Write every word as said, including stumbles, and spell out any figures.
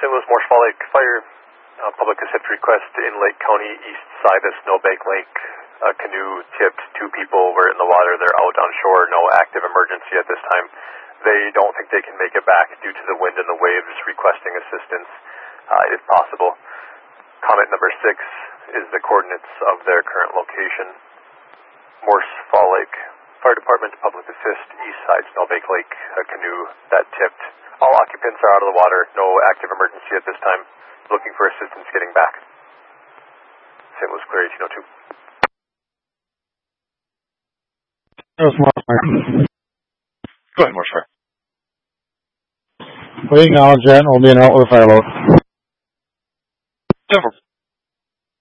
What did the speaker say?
Saint Louis Morse Fall Lake Fire, uh, public assist request in Lake County, east side of Snowbank Lake. A canoe tipped, two people were in the water, they're out on shore, no active emergency at this time. They don't think they can make it back due to the wind and the waves, requesting assistance uh, if possible. Comment number six is the coordinates of their current location. Morse Fall Lake Fire Department, public assist, east side Snowbank Lake, a canoe that tipped. All occupants are out of the water, no active emergency at this time. Looking for assistance getting back. Saint Louis Clear eighteen oh two. That was Morse Fire. Go ahead, Morse Fire. We acknowledge that, and we'll be an outward fire load. Several.